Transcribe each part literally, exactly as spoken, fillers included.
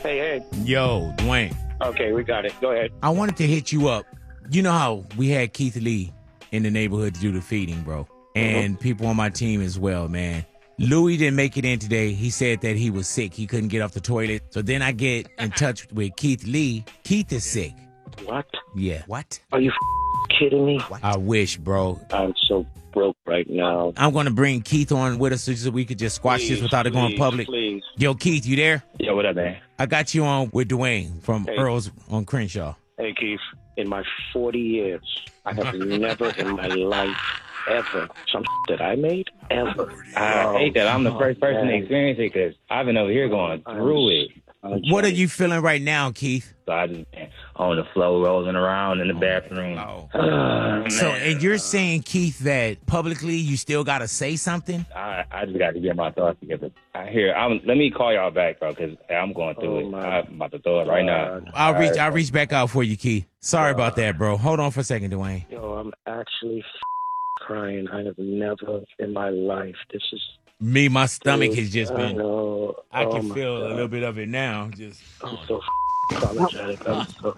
Hey, hey. Yo, Dwayne. Okay, we got it. Go ahead. I wanted to hit you up. You know how we had Keith Lee in the neighborhood to do the feeding, bro. And mm-hmm. people on my team as well, man. Louis didn't make it in today. He said that he was sick. He couldn't get off the toilet. So then I get in touch with Keith Lee. Keith is sick. What? Yeah. What? Are you f- kidding me? What? I wish, bro. I'm so broke right now. I'm going to bring Keith on with us so we could just squash please, this without it going please, public. Please. Yo, Keith, you there? Yo, what up, man? I got you on with Dwayne from hey. Earl's on Crenshaw. Hey, Keith. In my forty years, I have never in my life ever some that I made ever. I hate that I'm the first person to experience it because I've been over here going through it. What are you feeling right now, Keith? So I just been on the floor, rolling around in the bathroom. Oh. Uh, so, and you're saying, Keith, that publicly you still got to say something? I, I just got to get my thoughts together. I hear. I'm, let me call y'all back, bro, because I'm going through oh it. My I'm about to throw it right now. I'll All reach. right, I'll reach back out for you, Keith. Sorry uh, about that, bro. Hold on for a second, Dwayne. Yo, I'm actually f- crying. I have never in my life. This is. Me, my stomach has just been. I, know. I oh can feel God. a little bit of it now. Just. I'm so apologetic. I'm so.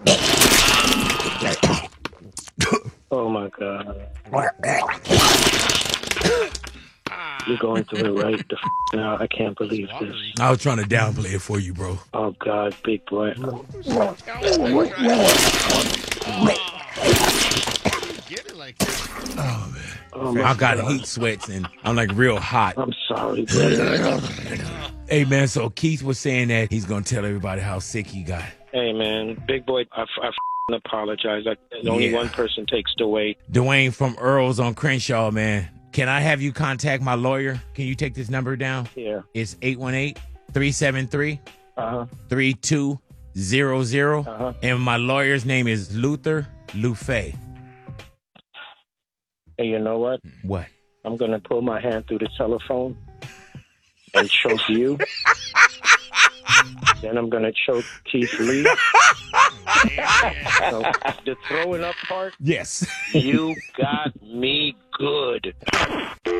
Oh my God. You're going through it right the f- now. I can't believe this. I was trying to downplay it for you, bro. Oh God, big boy. Oh, man. Oh, I got God. heat sweats and I'm like real hot. I'm sorry, brother. Hey, man, so Keith was saying that he's going to tell everybody how sick he got. Hey, man, big boy, I, I f- apologize. I, only yeah. one person takes the weight. Dwayne from Earl's on Crenshaw, man. Can I have you contact my lawyer? Can you take this number down? Yeah. It's eight one eight, three seven three, three two zero zero. Uh-huh. And my lawyer's name is Luther Lufay. Hey, you know what? What? I'm going to pull my hand through the telephone and choke you. Then I'm going to choke Keith Lee. So, the throwing up part? Yes. You got me good.